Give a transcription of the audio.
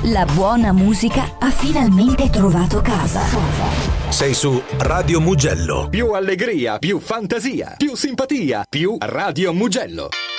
La buona musica ha finalmente trovato casa. Sei su Radio Mugello. Più allegria, più fantasia, più simpatia, più Radio Mugello.